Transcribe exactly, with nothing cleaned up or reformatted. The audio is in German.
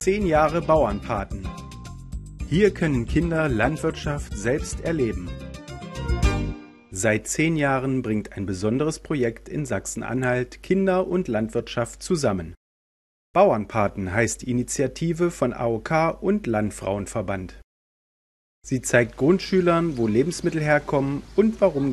Zehn Jahre Bauernpaten. Hier können Kinder Landwirtschaft selbst erleben. Seit zehn Jahren bringt ein besonderes Projekt in Sachsen-Anhalt Kinder und Landwirtschaft zusammen. Bauernpaten heißt die Initiative von A O K und Landfrauenverband. Sie zeigt Grundschülern, wo Lebensmittel herkommen und warum